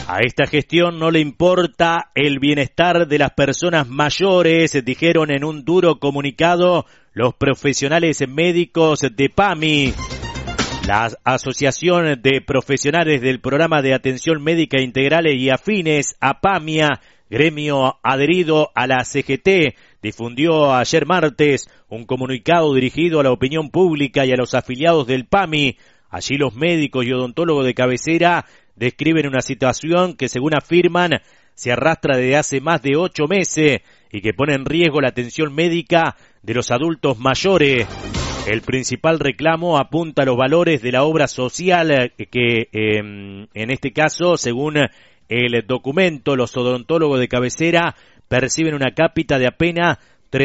A esta gestión no le importa el bienestar de las personas mayores, dijeron en un duro comunicado los profesionales médicos de PAMI. La Asociación de Profesionales del Programa de Atención Médica Integral y afines, APAMIA, gremio adherido a la CGT, difundió ayer martes un comunicado dirigido a la opinión pública y a los afiliados del PAMI. Allí los médicos y odontólogos de cabecera describen una situación que, según afirman, se arrastra desde hace más de 8 meses y que pone en riesgo la atención médica de los adultos mayores. El principal reclamo apunta a los valores de la obra social que, en este caso, según el documento, los odontólogos de cabecera perciben una cápita de apenas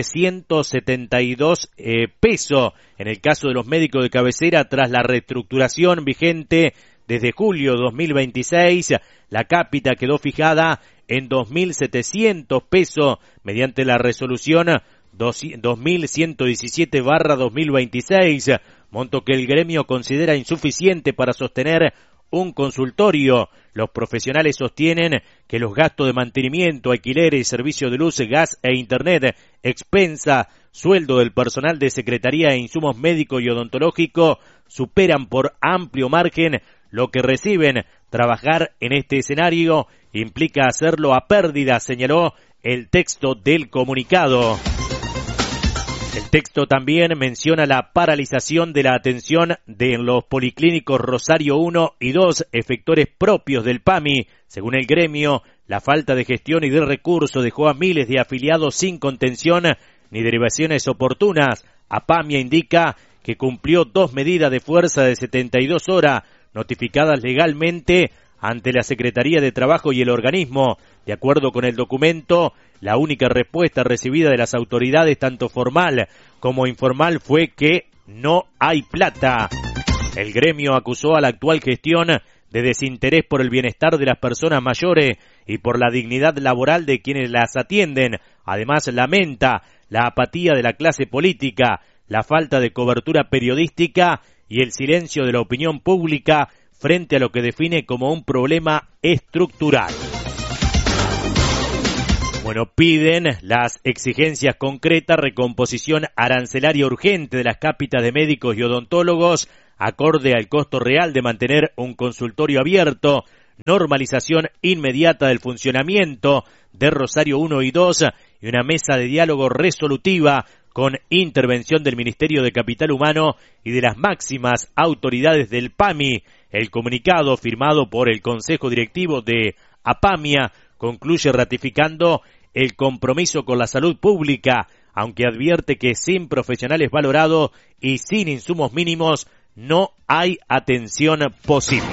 372 pesos. En el caso de los médicos de cabecera, tras la reestructuración vigente desde julio 2026, la cápita quedó fijada en 2.700 pesos mediante la resolución 2117/2026, monto que el gremio considera insuficiente para sostener un consultorio. Los profesionales sostienen que los gastos de mantenimiento, alquileres, servicio de luz, gas e internet, expensa, sueldo del personal de secretaría e insumos médicos y odontológicos superan por amplio margen lo que reciben. Trabajar en este escenario implica hacerlo a pérdida, señaló el texto del comunicado. El texto también menciona la paralización de la atención de los policlínicos Rosario 1 y 2, efectores propios del PAMI. Según el gremio, la falta de gestión y de recursos dejó a miles de afiliados sin contención ni derivaciones oportunas. APAMIA indica que cumplió 2 medidas de fuerza de 72 horas, notificadas legalmente ante la Secretaría de Trabajo y el organismo. De acuerdo con el documento, la única respuesta recibida de las autoridades, tanto formal como informal, fue que no hay plata. El gremio acusó a la actual gestión de desinterés por el bienestar de las personas mayores y por la dignidad laboral de quienes las atienden. Además, lamenta la apatía de la clase política, la falta de cobertura periodística y el silencio de la opinión pública frente a lo que define como un problema estructural. Bueno, piden las exigencias concretas, recomposición arancelaria urgente de las cápitas de médicos y odontólogos, acorde al costo real de mantener un consultorio abierto, normalización inmediata del funcionamiento de Rosario 1 y 2 y una mesa de diálogo resolutiva con intervención del Ministerio de Capital Humano y de las máximas autoridades del PAMI. El comunicado, firmado por el Consejo Directivo de APAMIA, concluye ratificando el compromiso con la salud pública, aunque advierte que sin profesionales valorados y sin insumos mínimos no hay atención posible.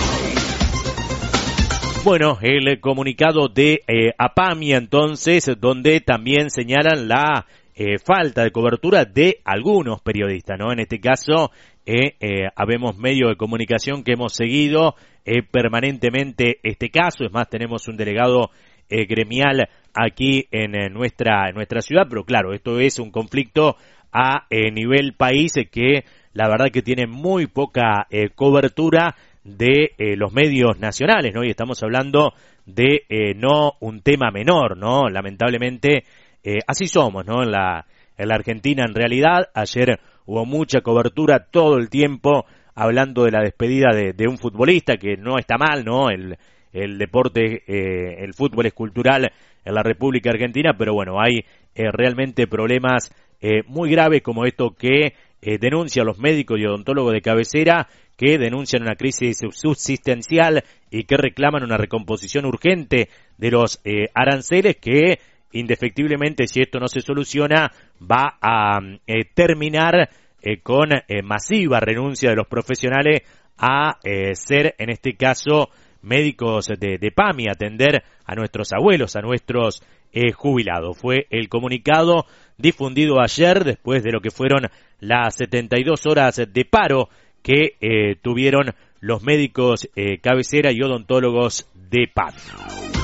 Bueno, el comunicado de APAMIA entonces, donde también señalan la falta de cobertura de algunos periodistas, ¿no? En este caso, habemos medios de comunicación que hemos seguido permanentemente este caso. Es más, tenemos un delegado gremial aquí en nuestra ciudad, pero claro, esto es un conflicto a nivel país que la verdad que tiene muy poca cobertura de los medios nacionales, ¿no? Y estamos hablando de no un tema menor, ¿no? Lamentablemente así somos, ¿no? En la Argentina, en realidad, ayer hubo mucha cobertura todo el tiempo hablando de la despedida de un futbolista, que no está mal, ¿no? El deporte, el fútbol es cultural en la República Argentina, pero bueno, hay realmente problemas muy graves como esto que denuncian los médicos y odontólogos de cabecera, que denuncian una crisis subsistencial y que reclaman una recomposición urgente de los aranceles que, indefectiblemente, si esto no se soluciona, va a terminar con masiva renuncia de los profesionales a ser, en este caso, médicos de PAMI, atender a nuestros abuelos, a nuestros jubilados. Fue el comunicado difundido ayer después de lo que fueron las 72 horas de paro que tuvieron los médicos cabecera y odontólogos de PAMI.